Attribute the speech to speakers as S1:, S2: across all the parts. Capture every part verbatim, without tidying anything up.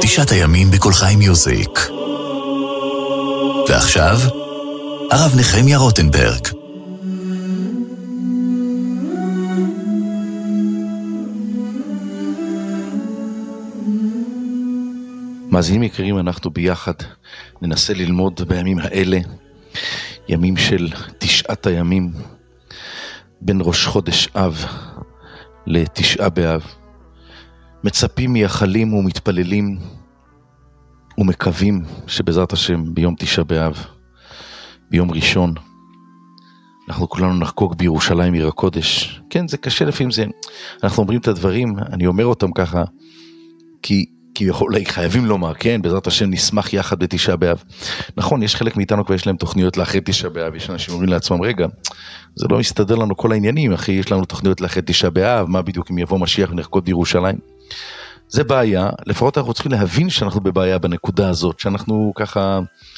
S1: תשעת הימים בכל חיים מיוזיק. ועכשיו, הרב נחמיה רוטנברג.
S2: מאזינים יקרים, אנחנו ביחד ננסה ללמוד בימים האלה, ימים של תשעת הימים, בין ראש חודש אב לתשעה באב. מצפים, מייחלים ומתפללים ומקווים שבעזרת השם ביום תשעה באב, ביום ראשון, אנחנו כולנו נחגוג בירושלים עיר הקודש. כן, זה קשה לפעמים זה, אנחנו אומרים את הדברים, אני אומר אותם ככה, כי כי אולי חייבים לומר, כן, בעזרת השם נשמח יחד בתשעה באב. נכון, יש חלק מאיתנו כבר יש להם תוכניות לאחרי תשעה באב, יש אנשים אומרים לעצמם, רגע, זה לא מסתדר לנו כל העניינים, אחי, יש לנו תוכניות לאחרי תשעה באב, מה בדיוק אם יבוא משיח ונחגוג בירושלים? זה בעיה, לפחות אנחנו צריכים להבין שאנחנו בבעיה בנקודה הזאת, שאנחנו ככה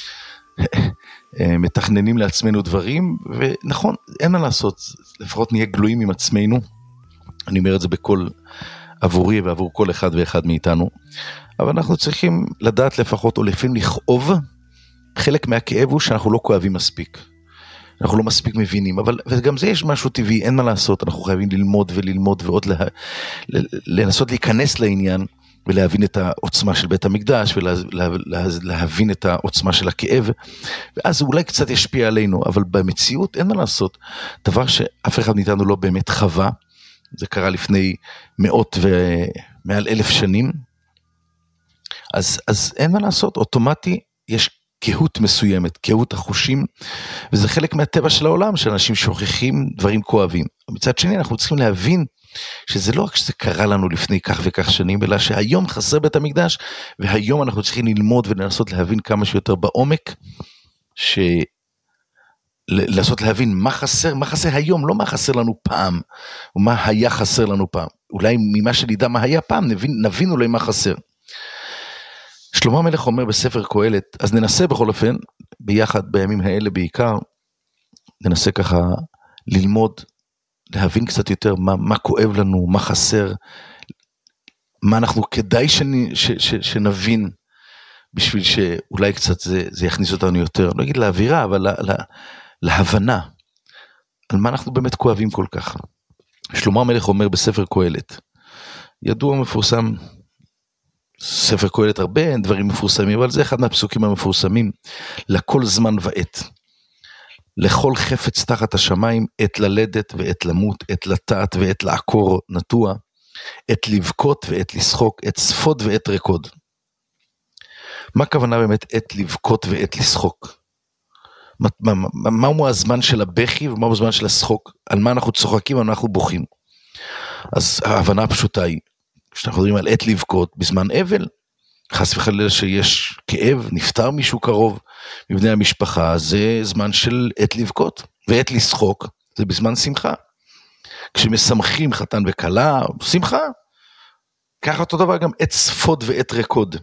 S2: מתכננים לעצמנו דברים, ונכון, אין מה לעשות, לפחות נהיה גלויים עם עצמנו, אני אומר את זה בכל עבורי ועבור כל אחד ואחד מאיתנו, אבל אנחנו צריכים לדעת לפחות, או לפעמים לכאוב, חלק מהכאב הוא שאנחנו לא כואבים מספיק, אנחנו לא מספיק מבינים, אבל וגם זה יש משהו טבעי, אין מה לעשות, אנחנו חייבים ללמוד וללמוד ועוד לה, לנסות להיכנס לעניין, ולהבין את העוצמה של בית המקדש, ולהבין את העוצמה של הכאב, ואז זה אולי קצת ישפיע עלינו, אבל במציאות אין מה לעשות, דבר שאף אחד מאיתנו לא באמת חווה, זה קרה לפני מאות ומעל אלף שנים, אז, אז אין מה לעשות, אוטומטי יש קהות מסוימת, קהות החושים, וזה חלק מהטבע של העולם, שאנשים שוכחים דברים כואבים. מצד שני, אנחנו צריכים להבין, שזה לא רק שזה קרה לנו לפני כך וכך שנים, אלא שהיום חסר בית המקדש, והיום אנחנו צריכים ללמוד ולנסות להבין כמה שיותר בעומק, ש... לנסות להבין מה חסר, מה חסר היום, לא מה חסר לנו פעם, או מה היה חסר לנו פעם. אולי ממה שנדע מה היה פעם, נבין, נבין אולי מה חסר. שלמה המלך אומר בספר קהלת, אז ננסה בכל אופן, ביחד בימים האלה בעיקר, ננסה ככה ללמוד, להבין קצת יותר מה, מה כואב לנו, מה חסר, מה אנחנו כדאי שנ, ש, ש, שנבין, בשביל שאולי קצת זה, זה יכניס אותנו יותר, לא אגיד לאווירה, אבל לה, לה, להבנה, על מה אנחנו באמת כואבים כל כך. שלמה המלך אומר בספר קהלת, ידוע מפורסם, ספר קהלת הרבה דברים מפורסמים, אבל זה אחד מהפסוקים המפורסמים, לכל זמן ועת, לכל חפץ תחת השמיים, עת ללדת ועת למות, עת לטעת ועת לעקור נטוע, עת לבכות ועת לשחוק, עת צפות ועת רקוד. מה הכוונה באמת עת לבכות ועת לשחוק? מה, מה, מה, מהו הזמן של הבכי ומהו הזמן של השחוק? על מה אנחנו צוחקים ועל מה אנחנו בוכים? אז ההבנה הפשוטה היא, כשאנחנו מדברים על עת לבכות בזמן אבל, חס וחלילה שיש כאב, נפטר מישהו קרוב מבני המשפחה, זה זמן של עת לבכות, ועת לשחוק זה בזמן שמחה. כשמשמחים חתן וכלה, שמחה. ככה אותו דבר גם עת צפות ועת רקוד.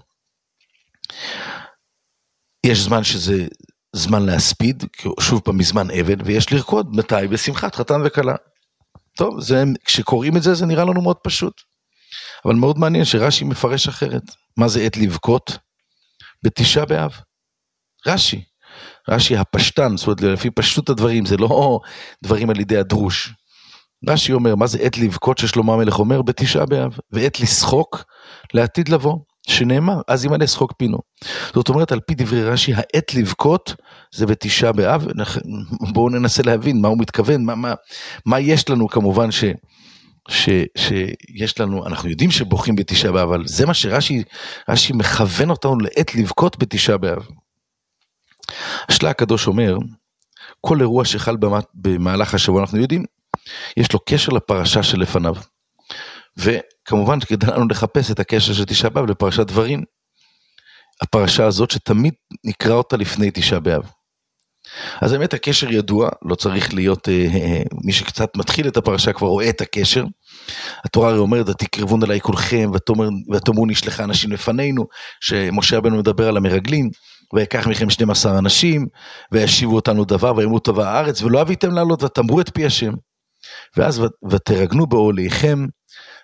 S2: יש זמן שזה זמן להספיד, שוב פעם מזמן אבל, ויש לרקוד מתי בשמחת חתן וכלה. טוב, זה, כשקוראים את זה, זה נראה לנו מאוד פשוט. אבל מאוד מעניין שרש"י מפרש אחרת. מה זה עת לבכות? בתשעה באב. רש"י. רש"י הפשטן, זאת אומרת, לפי פשטות הדברים, זה לא דברים על ידי הדרוש. רש"י אומר, מה זה עת לבכות ששלמה המלך אומר? בתשעה באב. ועת לשחוק, לעתיד לבוא. שנאמר, אז ימלא שחוק פינו. זאת אומרת, על פי דברי רש"י, העת לבכות זה בתשעה באב, בואו ננסה להבין מה הוא מתכוון, מה, מה, מה יש לנו כמובן ש, ש, שיש לנו, אנחנו יודעים שבוכים בתשעה באב, אבל זה מה שרש"י, רש"י מכוון אותנו לעת לבכות בתשעה באב. השלה הקדוש אומר, כל אירוע שחל במהלך השבוע, אנחנו יודעים, יש לו קשר לפרשה שלפניו. וכמובן כדאי לנו לחפש את הקשר של תשעה באב לפרשת דברים, הפרשה הזאת שתמיד נקרא אותה לפני תשעה באב. אז באמת הקשר ידוע, לא צריך להיות, אה, אה, מי שקצת מתחיל את הפרשה כבר רואה את הקשר, התורה הרי אומרת, תקרבון עליי כולכם, ותאמרו נשלחה אנשים לפנינו, שמשה רבנו מדבר על המרגלים, ויקח מכם שנים עשר אנשים, וישיבו אותנו דבר, ויאמרו טובה הארץ, ולא אביתם לעלות, ותאמרו את פי השם, ואז ותרגנו בעוליכם,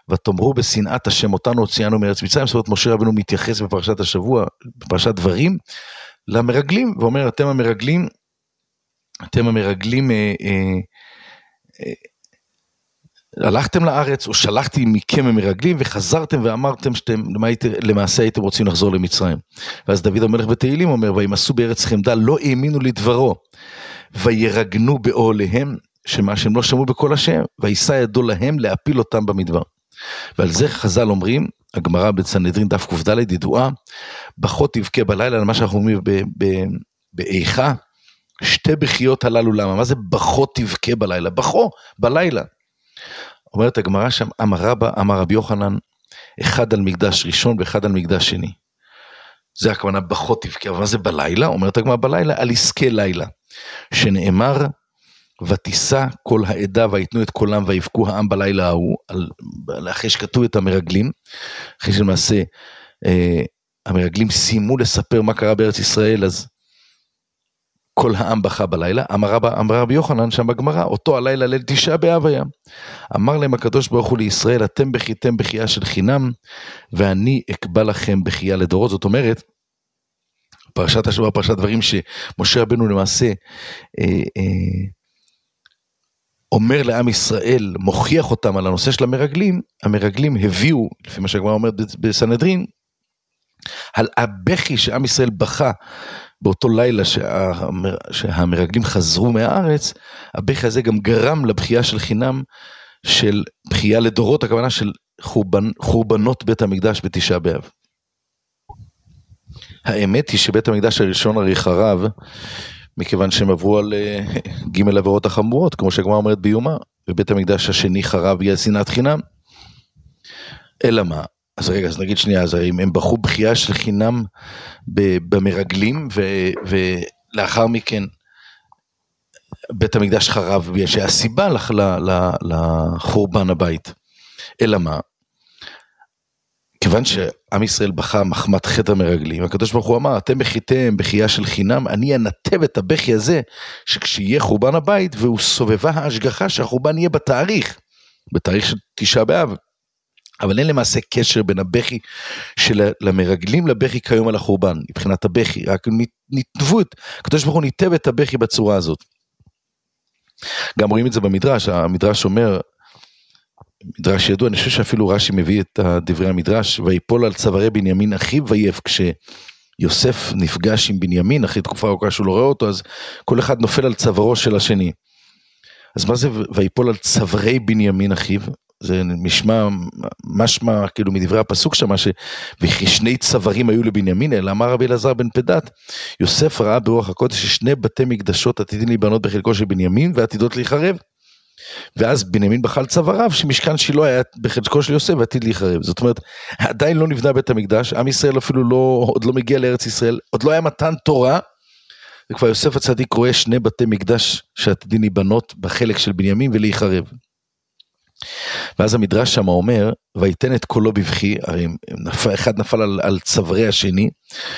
S2: ותאמרו בשנאת השם אותנו הוציאנו מארץ מצרים. זאת אומרת, משה רבנו מתייחס בפרשת השבוע, בפרשת דברים, למרגלים, ואומר, אתם המרגלים, אתם המרגלים, אה, אה, אה, הלכתם לארץ, או שלחתי מכם המרגלים, וחזרתם ואמרתם שאתם למעשה הייתם רוצים לחזור למצרים. ואז דוד המלך בתהילים אומר, וימסו בארץ חמדה, לא האמינו לדברו, וירגנו באוהליהם, שמה שהם לא שמעו בקול השם, וישא ידו להם להפיל אותם במדבר. ועל זה חז"ל אומרים, הגמרא בסנהדרין דף ק"ד ידועה, בכה תבכה בלילה, למה שאנחנו אומרים באיכה, שתי בכיות הללו למה, מה זה בכה תבכה בלילה? בכה בלילה. אומרת הגמרא שם, אמר רבא, אמר רבי יוחנן, אחד על מקדש ראשון ואחד על מקדש שני. זה הכוונה בכה תבכה, אבל מה זה בלילה? אומרת הגמרא בלילה, על עסקי לילה, שנאמר, ותישא כל העדה ויתנו את קולם ויבכו העם בלילה ההוא, אחרי שכתוב את המרגלים, אחרי שלמעשה אה, המרגלים סיימו לספר מה קרה בארץ ישראל, אז כל העם בכה בלילה. אמר רבא, אמר רבי יוחנן שם בגמרא, אותו הלילה ליל תשעה באב היה. אמר להם הקדוש ברוך הוא לישראל, אתם בכיתם בחייה של חינם, ואני אקבע לכם בחייה לדורות. זאת אומרת, פרשת השבוע, פרשת דברים שמשה רבנו למעשה אה, אה, אומר לעם ישראל, מוכיח אותם על הנושא של המרגלים, המרגלים הביאו, לפי מה שהגמרא אומרת בסנהדרין, על הבכי שעם ישראל בכה, באותו לילה שהמר... שהמרגלים חזרו מהארץ, הבכי הזה גם גרם לבכייה של חינם, של בכייה לדורות, הכוונה של חורבנ... חורבנות בית המקדש בתשעה באב. האמת היא שבית המקדש הראשון הרי חרב, מכיוון שהם עברו על ג' עבירות החמורות, כמו שהגמרא אומרת ביומה, ובית המקדש השני חרב יהיה שנאת חינם. אלא מה? אז רגע, אז נגיד שנייה, אז הם, הם בחרו בכייה של חינם במרגלים, ו, ולאחר מכן בית המקדש חרב, שהסיבה לח, ל, ל, לחורבן הבית. אלא מה? כיוון שעם ישראל בכה מחמת חטא המרגלים, הקדוש ברוך הוא אמר, אתם בכיתם בכייה של חינם, אני אנתב את הבכי הזה, שכשיהיה חורבן הבית, והוא סובבה ההשגחה שהחורבן יהיה בתאריך, בתאריך של תשעה באב, אבל אין למעשה קשר בין הבכי של המרגלים לבכי כיום על החורבן, מבחינת הבכי, רק נתנבו את, הקדוש ברוך הוא ניתב את הבכי בצורה הזאת. גם רואים את זה במדרש, המדרש אומר, מדרש ידוע, אני חושב שאפילו רש"י מביא את דברי המדרש, ויפול על צווארי בנימין אחיו וייף, כשיוסף נפגש עם בנימין, אחרי תקופה ארוכה שהוא לא רואה אותו, אז כל אחד נופל על צווארו של השני. אז מה זה ויפול על צווארי בנימין אחיו? זה משמע, משמע כאילו מדברי הפסוק שם, וכי שני צווארים היו לבנימין, אלא אמר רבי אלעזר בן פדת, יוסף ראה ברוח הקודש ששני בתי מקדשות עתידים להיבנות בחלקו של בנימין, ועתידות להיחרב. ואז בנימין בחל צוואריו, שמשכן שילה היה בחלקו של יוסף ועתיד להיחרב. זאת אומרת, עדיין לא נבנה בית המקדש, עם ישראל אפילו לא, עוד לא מגיע לארץ ישראל, עוד לא היה מתן תורה, וכבר יוסף הצדיק רואה שני בתי מקדש שעתידים להיבנות בחלק של בנימין ולהיחרב. ואז המדרש שם אומר, ויתן את קולו בבכי, הרי נפל, אחד נפל על, על צווארי השני,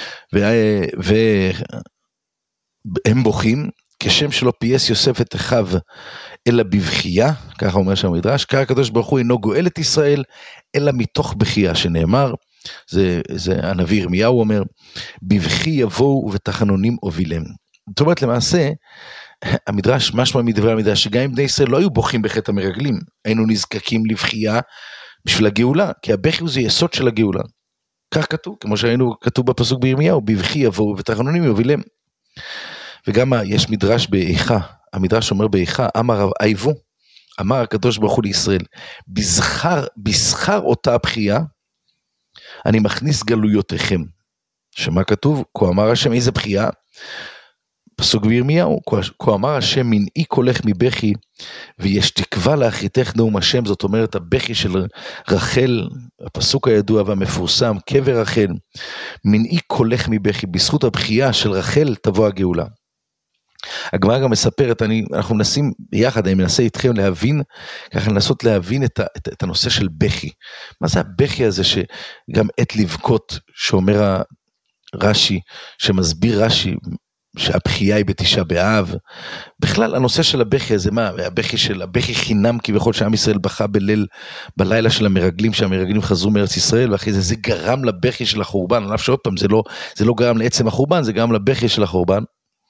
S2: והם בוכים, כשם שלא פייס יוסף את אחיו אלא בבכייה, ככה אומר שם המדרש, כך הקדוש ברוך הוא אינו גואל את ישראל, אלא מתוך בכייה, שנאמר, זה, זה הנביא ירמיהו אומר, בבכי יבואו ובתחנונים הובילם. זאת אומרת למעשה, המדרש משמע מדברי המדרש, שגם אם בני ישראל לא היו בוכים בחטא המרגלים, היינו נזקקים לבכייה בשביל הגאולה, כי הבכי זה יסוד של הגאולה. כך כתוב, כמו שהיינו כתוב בפסוק בירמיהו, בבכי יבואו ובתחנונים הובילם. וגם יש מדרש באיכה, המדרש אומר באיכה, אמר רב אייבו, אמר הקדוש ברוך הוא לישראל, בזכר, בזכר אותה הבכייה, אני מכניס גלויותיכם. שמה כתוב? כה אמר השם, איזה בכייה? פסוק בירמיהו, כה אמר השם, מנעי קולך מבכי, ויש תקווה לאחריתך נאום השם, זאת אומרת, הבכי של רחל, הפסוק הידוע והמפורסם, קבר רחל, מנעי קולך מבכי, בזכות הבכייה של רחל תבוא הגאולה. הגמרא גם מספרת, אני, אנחנו מנסים ביחד, אני מנסה איתכם להבין, ככה לנסות להבין את, ה, את, את הנושא של בכי. מה זה הבכי הזה שגם עת לבכות, שאומר רש"י, שמסביר רש"י, שהבחייה היא בתשעה באב, בכלל הנושא של הבכי הזה, מה, הבכי של, הבכי חינם כביכול שעם ישראל בכה בליל, בלילה של המרגלים, שהמרגלים חזרו מארץ ישראל, ואחרי זה, זה גרם לבכי של החורבן, אני חושב שעוד פעם, זה לא, זה לא גרם לעצם החורבן, זה גרם לבכי של החורבן.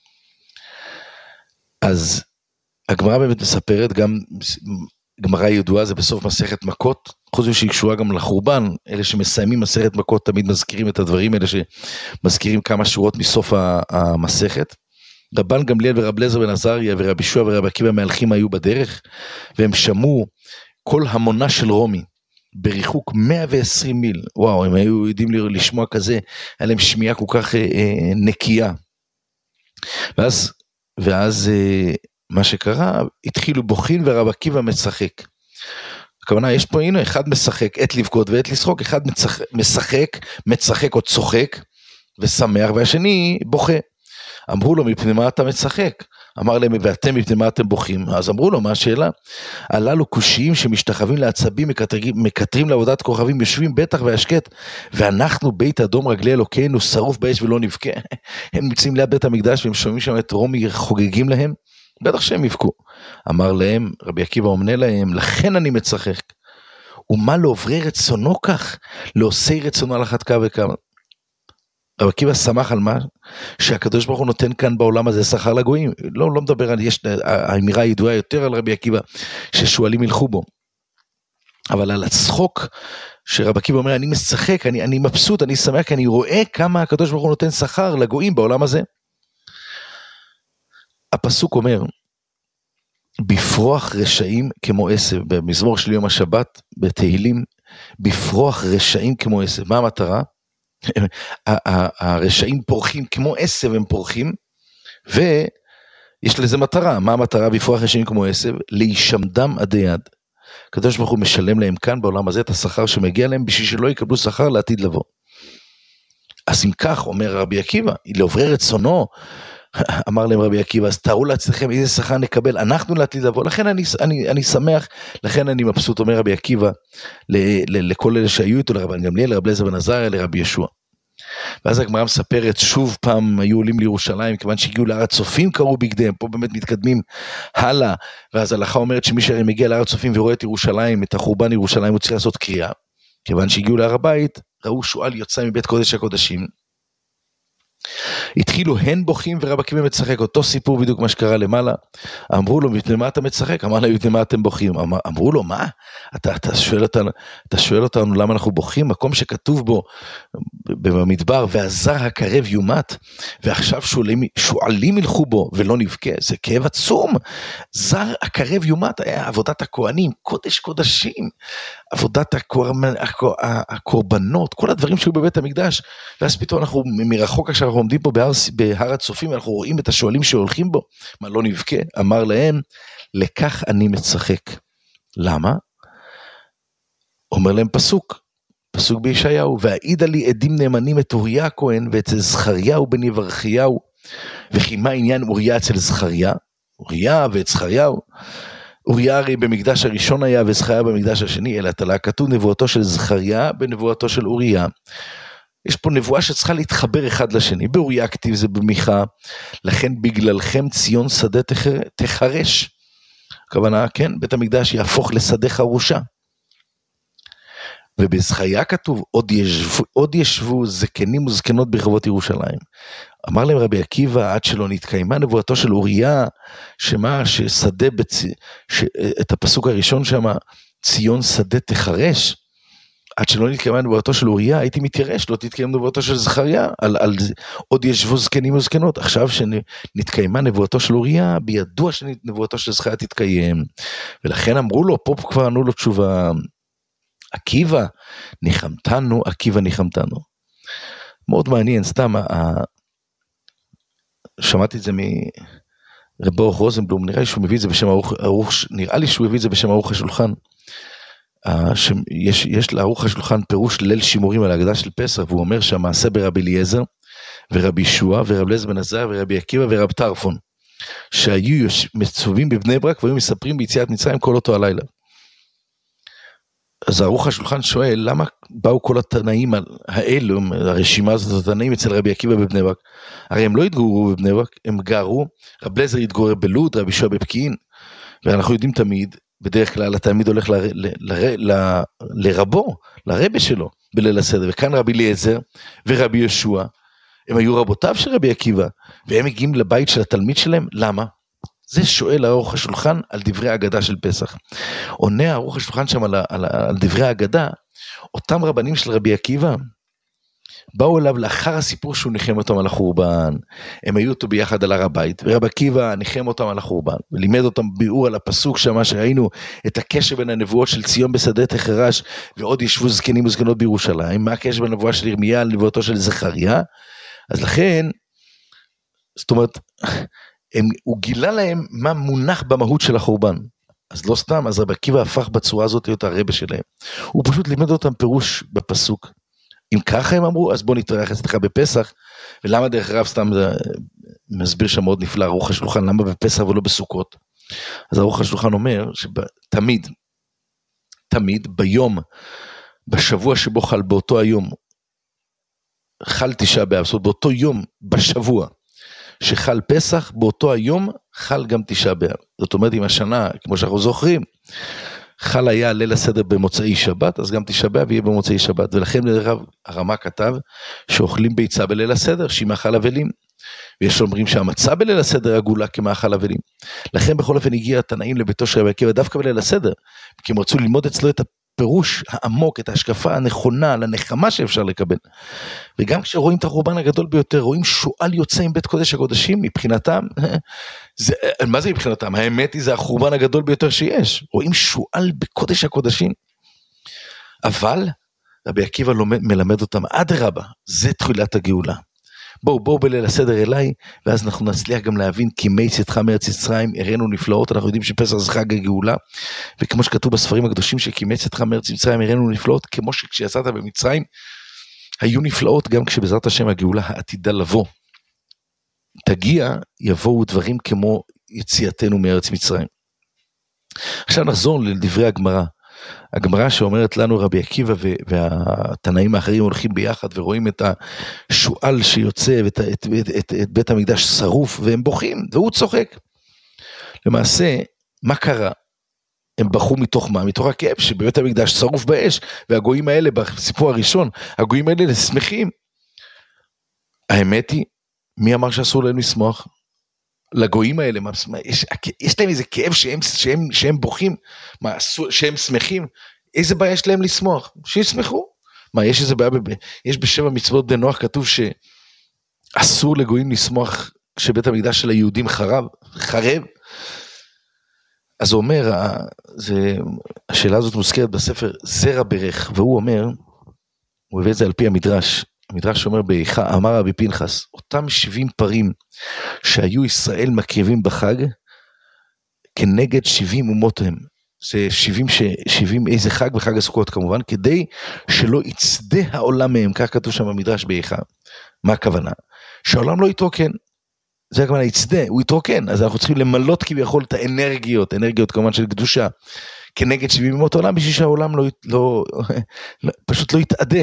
S2: אז הגמרא באמת מספרת, גם גמרא ידועה, זה בסוף מסכת מכות, חוץ שהיא קשורה גם לחורבן, אלה שמסיימים מסכת מכות תמיד מזכירים את הדברים, אלה שמזכירים כמה שורות מסוף המסכת. רבן גמליאל ורב אליעזר בן עזריה ורבי יהושע ורבי עקיבא מהלכים היו בדרך, והם שמעו כל המונה של רומי, בריחוק מאה ועשרים מיל, וואו, הם היו יודעים לשמוע כזה, היה להם שמיעה כל כך אה, אה, נקייה. ואז, ואז אה, מה שקרה, התחילו בוכין ורב עקיבא מצחק. הכוונה, יש פה, הנה, אחד משחק, עת לבכות ועת לשחוק, אחד משחק, משחק, מצחק או צוחק, ושמח, והשני בוכה. אמרו לו, מפני מה אתה מצחק? אמר להם, ואתם מפני מה אתם בוכים? אז אמרו לו, מה השאלה? הללו קושיים שמשתחווים לעצבים, מקטרים, מקטרים לעבודת כוכבים, יושבים בטח והשקט, ואנחנו בית אדום רגלי אלוקינו, שרוף באש ולא נבכה. הם נמצאים ליד בית המקדש, והם שומעים שם את רומי חוגגים להם, בטח שהם יבכו. אמר להם, רבי עקיבא עונה להם, לכן אני מצחק. ומה לעוברי רצונו כך? לעושי רצונו על אחת כמה וכמה. רבי עקיבא שמח על מה? שהקדוש ברוך הוא נותן כאן בעולם הזה שכר לגויים. לא, לא מדבר על, יש, האמירה הידועה יותר על רבי עקיבא, ששואלים ילכו בו. אבל על הצחוק, שרבי עקיבא אומר, אני משחק, אני, אני מבסוט, אני שמח, כי אני רואה כמה הקדוש ברוך הוא נותן שכר לגויים בעולם הזה. הפסוק אומר, בפרוח רשעים כמו עשב, במזמור של יום השבת, בתהילים, בפרוח רשעים כמו עשב. מה המטרה? הרשעים פורחים כמו עשב, הם פורחים, ויש לזה מטרה. מה המטרה בפרוח רשעים כמו עשב? להישמדם עדי יד. הקדוש ברוך הוא משלם להם כאן בעולם הזה את השכר שמגיע להם, בשביל שלא יקבלו שכר לעתיד לבוא. אז אם כך, אומר רבי עקיבא, לעוברי רצונו, אמר להם רבי עקיבא, אז תארו לעצמכם איזה שכר נקבל, אנחנו לעתיד לבוא, לכן אני, אני, אני שמח, לכן אני מבסוט, אומר רבי עקיבא, ל, ל, לכל אלה שהיו איתו, לרבן גמליאל, לרב אליעזר בן עזריה, לרבי יהושע. ואז הגמרא מספרת, שוב פעם היו עולים לירושלים, כיוון שהגיעו לארץ צופים קראו בגדיהם, פה באמת מתקדמים הלאה, ואז ההלכה אומרת שמי שהרי מגיע לארץ צופים ורואה את ירושלים, את החורבן ירושלים, הוא צריך לעשות קריאה, כיוון שהגיעו להר הבית, ראו שועל יוצא מבית קודש הקודשים, התחילו הן בוכים ורבי עקיבא מצחק, אותו סיפור בדיוק מה שקרה למעלה, אמרו לו, מפני מה אתה מצחק? אמר להם, מפני מה אתם בוכים? אמר, אמרו לו, מה? אתה, אתה, שואל אותנו, אתה שואל אותנו למה אנחנו בוכים? מקום שכתוב בו במדבר, והזר הקרב יומת, ועכשיו שואלים, שואלים ילכו בו ולא נבכה, זה כאב עצום, זר הקרב יומת, היה עבודת הכהנים, קודש קודשים, עבודת הקורבנות, כל הדברים שהיו בבית המקדש, ואז פתאום אנחנו מרחוק עכשיו, אנחנו עומדים פה בהר, בהר הצופים, אנחנו רואים את השואלים שהולכים בו, מה לא נבכה? אמר להם, לכך אני מצחק. למה? אומר להם פסוק, פסוק בישעיהו, והעידה לי עדים נאמנים את אוריה הכהן, ואצל זכריהו בן יברכיהו, וכי מה עניין אוריה אצל זכריה? אוריה ואת זכריהו, אוריה הרי במקדש הראשון היה, וזכריה במקדש השני, אלא תלה כתוב נבואתו של זכריה, בנבואתו של אוריה, יש פה נבואה שצריכה להתחבר אחד לשני, באוריה כתיב זה במיכה, לכן בגללכם ציון שדה תחרש, הכוונה, כן, בית המקדש יהפוך לשדה חרושה, ובזכריה כתוב, עוד ישבו, עוד ישבו זקנים וזקנות ברחובות ירושלים, אמר להם רבי עקיבא, עד שלא נתקיימה נבואתו של אוריה, שמה, ששדה, בצ... ש... את הפסוק הראשון שמה, ציון שדה תחרש, עד שלא נתקיימה נבואתו של אוריה, הייתי מתיירש, לא תתקיים נבואתו של זכריה, על, על עוד ישבו זקנים וזקנות, עכשיו שנתקיימה נבואתו של אוריה, בידוע שנבואתו של זכריה תתקיים, ולכן אמרו לו, פה כבר ענו לו תשובה, עקיבא ניחמתנו, עקיבא ניחמתנו, מאוד מעניין, סתם, ה... שמעתי את זה מרב ברוך רוזנבלום, נראה לי שהוא מביא את זה בשם ערוך, ערוך, נראה לי שהוא הביא את זה בשם ערוך השולחן, יש, יש לערוך השולחן פירוש ליל שימורים על ההגדה של פסח, והוא אומר שהמעשה ברבי אליעזר ורבי יהושע ורב אליעזר בן עזריה ורבי עקיבא ורב טרפון, שהיו מצווים בבני ברק והיו מספרים ביציאת מצרים כל אותו הלילה. אז ערוך השולחן שואל, למה באו כל התנאים האלו, הרשימה הזאת, התנאים אצל רבי עקיבא בבני ברק? הרי הם לא התגוררו בבני ברק, הם גרו, רב לזר התגורר בלוד, רבי יהושע בפקיעין, ואנחנו יודעים תמיד, בדרך כלל התלמיד הולך ל, ל, ל, ל, לרבו, לרבה שלו, בליל הסדר, וכאן רבי אליעזר ורבי יהושע, הם היו רבותיו של רבי עקיבא, והם מגיעים לבית של התלמיד שלהם, למה? זה שואל ערוך השולחן על דברי ההגדה של פסח. עונה ערוך השולחן שם על, על, על דברי ההגדה, אותם רבנים של רבי עקיבא, באו אליו לאחר הסיפור שהוא ניחם אותם על החורבן, הם היו אותו ביחד על הר הבית, ורבי עקיבא ניחם אותם על החורבן, ולימד אותם ביאור על הפסוק שמה שראינו, את הקשר בין הנבואות של ציון בשדה תחרש, ועוד ישבו זקנים וזקנות בירושלים, מה הקשר בין הנבואה של ירמיה לנבואתו של זכריה, אז לכן, זאת אומרת, הם, הוא גילה להם מה מונח במהות של החורבן, אז לא סתם, אז רבי עקיבא הפך בצורה הזאת להיות הרבה שלהם, הוא פשוט לימד אותם פירוש בפסוק, אם ככה הם אמרו, אז בוא נתרח אצלך בפסח, ולמה דרך רב סתם זה מסביר שם מאוד נפלא, ערוך השולחן, למה בפסח ולא בסוכות, אז ערוך השולחן אומר, שתמיד, תמיד ביום, בשבוע שבו חל באותו היום, חל תשעה באב, זאת אומרת באותו יום בשבוע, שחל פסח, באותו היום חל גם תשעה באב. זאת אומרת, אם השנה, כמו שאנחנו זוכרים, חל היה ליל הסדר במוצאי שבת, אז גם תשעה באב יהיה במוצאי שבת. ולכן הרמ"א כתב שאוכלים ביצה בליל הסדר, שהיא מאכל אבלים. ויש אומרים שהמצה בליל הסדר עגולה כמאכל אבלים. לכן בכל אופן הגיע התנאים לביתו של רבי עקיבא דווקא בליל הסדר, כי הם רצו ללמוד אצלו את הפירוש העמוק, את ההשקפה הנכונה, לנחמה שאפשר לקבל. וגם כשרואים את החורבן הגדול ביותר, רואים שועל יוצא עם בית קודש הקודשים, מבחינתם, זה, מה זה מבחינתם? האמת היא, זה החורבן הגדול ביותר שיש. רואים שועל בקודש הקודשים. אבל, רבי עקיבא מלמד אותם, אדרבה, זה תחילת הגאולה. בואו, בואו בליל הסדר אליי, ואז אנחנו נצליח גם להבין, כי מי צאתך מארץ מצרים, הראינו נפלאות, אנחנו יודעים שפסח זה חג הגאולה, וכמו שכתוב בספרים הקדושים, שכי מי צאתך מארץ מצרים, הראינו נפלאות, כמו שכשיצאת במצרים, היו נפלאות, גם כשבעזרת השם הגאולה העתידה לבוא. תגיע, יבואו דברים כמו יציאתנו מארץ מצרים. עכשיו נחזור לדברי הגמרא, הגמרא שאומרת לנו רבי עקיבא והתנאים האחרים הולכים ביחד ורואים את השועל שיוצא ואת את, את, את, את בית המקדש שרוף והם בוכים והוא צוחק. למעשה מה קרה? הם בכו מתוך מה? מתוך הכאב שבבית המקדש שרוף באש, והגויים האלה בסיפור הראשון, הגויים האלה שמחים. האמת היא, מי אמר שאסור להם לשמוח? לגויים האלה, מה, יש, יש להם איזה כאב שהם, שהם, שהם בוכים, מה, שהם שמחים, איזה בעיה יש להם לשמוח? שישמחו. מה, יש איזה בעיה, יש בשבע מצוות בני נוח כתוב שאסור לגויים לשמוח כשבית המקדש של היהודים חרב, חרב. אז הוא אומר, זה, השאלה הזאת מוזכרת בספר זרע ברך, והוא אומר, הוא הביא את זה על פי המדרש, המדרש אומר באיכה, אמר רבי פנחס, אותם שבעים פרים שהיו ישראל מקריבים בחג, כנגד שבעים אומות הם, זה שבעים, שבעים איזה חג בחג הסוכות כמובן, כדי שלא יצדה העולם מהם, כך כתוב שם במדרש באיכה, מה הכוונה? שהעולם לא יתרוקן, זה הכוונה יצדה, הוא יתרוקן, אז אנחנו צריכים למלות כביכול את האנרגיות, אנרגיות כמובן של קדושה, כנגד שבעים אומות העולם, בשביל שהעולם לא, לא, לא, פשוט לא יתעדה.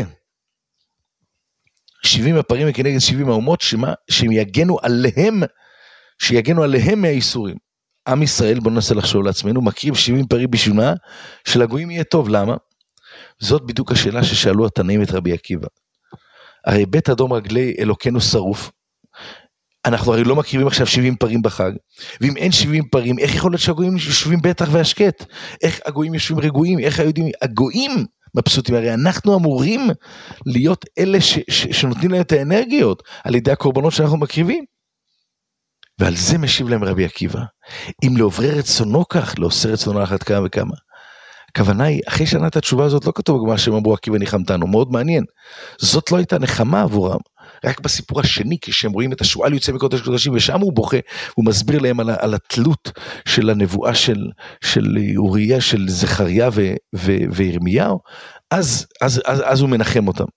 S2: שבעים הפרים כנגד שבעים האומות, שמה, שהם יגנו עליהם, שיגנו עליהם מהאיסורים. עם ישראל, בוא ננסה לחשוב לעצמנו, מקריב שבעים פרים בשביל שלגויים יהיה טוב, למה? זאת בדיוק השאלה ששאלו התנאים את רבי עקיבא. הרי בית אדום רגלי אלוקנו שרוף, אנחנו הרי לא מקריבים עכשיו שבעים פרים בחג, ואם אין שבעים פרים, איך יכול להיות שהגויים יושבים בטח והשקט? איך הגויים יושבים רגועים? איך היהודים, הגויים מבסוטים? הרי אנחנו אמורים להיות אלה ש, ש, שנותנים להם את האנרגיות, על ידי הקורבנות שאנחנו מקריבים. ועל זה משיב להם רבי עקיבא, אם לעוברי רצונו כך, לעושה רצונו אחת כמה וכמה. הכוונה היא, אחרי שנה את התשובה הזאת לא כתוב בגמרא שהם אמרו עקיבא ניחמתנו, מאוד מעניין. זאת לא הייתה נחמה עבורם, רק בסיפור השני, כשהם רואים את השועל יוצא מקודש קודשים, ושם הוא בוכה, הוא מסביר להם על, על התלות של הנבואה של, של אוריה, של זכריה ו, ו, וירמיהו, אז, אז, אז, אז הוא מנחם אותם.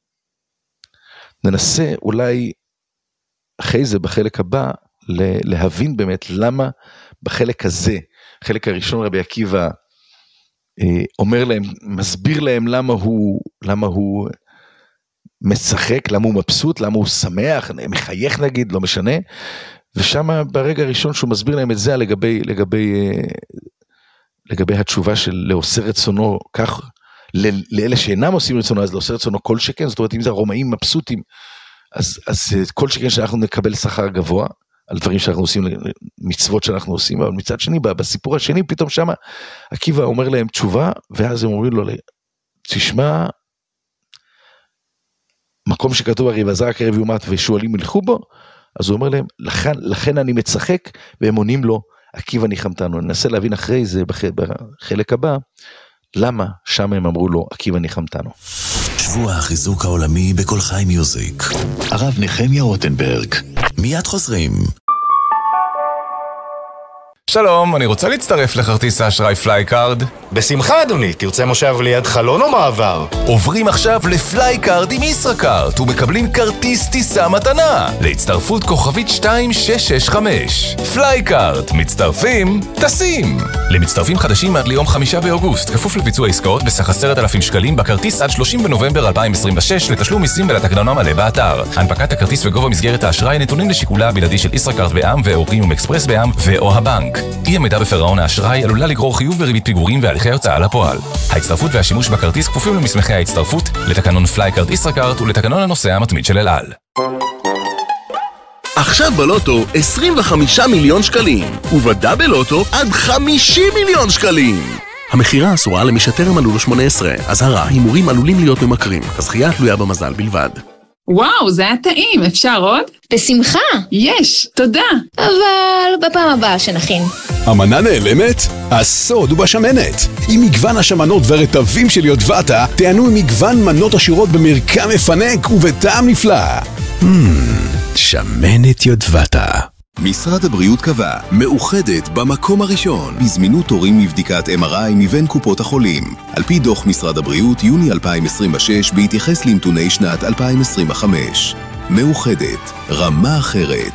S2: ננסה אולי אחרי זה בחלק הבא, להבין באמת למה בחלק הזה, חלק הראשון רבי עקיבא אומר להם, מסביר להם למה הוא, למה הוא משחק, למה הוא מבסוט, למה הוא שמח, מחייך נגיד, לא משנה, ושם ברגע הראשון שהוא מסביר להם את זה, לגבי, לגבי, לגבי התשובה של לעושה רצונו, כך, לאלה שאינם עושים רצונו, אז לעושה רצונו כל שכן, זאת אומרת, אם זה הרומאים מבסוטים, אז, אז כל שכן שאנחנו נקבל שכר גבוה, על דברים שאנחנו עושים, מצוות שאנחנו עושים, אבל מצד שני, בסיפור השני, פתאום שמה, עקיבא אומר להם תשובה, ואז הם אומרים לו, תשמע, מקום שכתוב הרי, ועזר הקרב יומת, ושואלים מלכו בו, אז הוא אומר להם, לכן, לכן אני מצחק, והם עונים לו, עקיבא ניחמתנו. אני אנסה להבין אחרי זה, בחלק הבא, למה שם הם אמרו לו, עקיבא ניחמתנו.
S1: שבוע החיזוק העולמי בכל חי מיוזיק. הרב נחמיה רוטנברג. מיד חוזרים.
S3: שלום, אני רוצה להצטרף לכרטיס האשראי פלייקארד.
S4: בשמחה אדוני, תרצה מושב ליד חלון או מעבר?
S3: עוברים עכשיו לפלייקארד עם ישראכרט ומקבלים כרטיס טיסה מתנה להצטרפות כוכבית שתיים שש שש חמש. פלייקארד, מצטרפים, טסים. למצטרפים חדשים עד ליום חמישה באוגוסט, כפוף לביצוע עסקאות בסך עשרת אלפים שקלים בכרטיס עד שלושים בנובמבר אלפיים עשרים ושש לתשלום מיסים ולתקנון המלא באתר. הנפקת הכרטיס וגובה מסגרת האשראי נתונים לשיקולה הבלעדי של ישראכרט בע"מ ואוריום אקספרס בע"מ ואו הבנק. אי עמידה בפירעון האשראי עלולה לגרור חיוב בריבית פיגורים והליכי הוצאה לפועל. ההצטרפות והשימוש בכרטיס כפופים למסמכי ההצטרפות, לתקנון פלייקארד ישראכרט ולתקנון הנוסע המתמיד של אל על.
S5: עכשיו בלוטו עשרים וחמישה מיליון שקלים, ובדאבל לוטו עד חמישים מיליון שקלים. המחירה אסורה למי שטרם מלאו לו שמונה עשרה. אזהרה, הימורים עלולים להיות ממכרים. הזכייה תלויה במזל בלבד.
S6: וואו, זה היה טעים, אפשר עוד?
S7: בשמחה.
S6: יש, תודה.
S7: אבל בפעם הבאה שנכין.
S8: המנה נעלמת? הסוד הוא בשמנת. עם מגוון השמנות והרטבים של יודבטה, תענו עם מגוון מנות עשירות במרקם מפנק ובטעם נפלא. Hmm, שמנת יודבטה.
S9: משרד הבריאות קבע, מאוחדת במקום הראשון, בזמינות תורים מבדיקת אם אר איי מבין קופות החולים. על פי דוח משרד הבריאות, יוני אלפיים עשרים ושש, בהתייחס לנתוני שנת אלפיים עשרים וחמש. מאוחדת, רמה אחרת.